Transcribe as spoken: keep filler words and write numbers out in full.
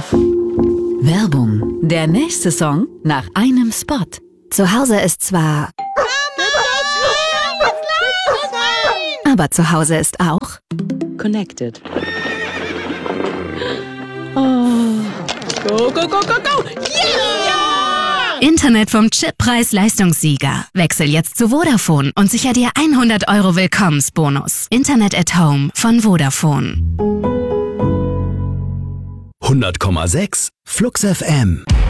Werbung. Der nächste Song nach einem Spot. Zu Hause ist zwar... Aber zu Hause ist auch... Connected. Oh. Go, go, go, go, go! Yeah! Internet vom Chippreis-Leistungssieger. Wechsel jetzt zu Vodafone und sicher dir hundert Euro Willkommensbonus. Internet at Home von Vodafone. hundert Komma sechs Flux F M